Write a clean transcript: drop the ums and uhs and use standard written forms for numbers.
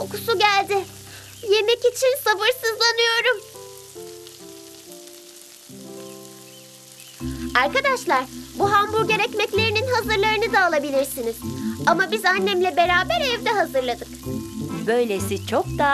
kokusu geldi. Yemek için sabırsızlanıyorum. Arkadaşlar, bu hamburger ekmeklerinin hazırlarını da alabilirsiniz. Ama biz annemle beraber evde hazırladık. Böylesi çok daha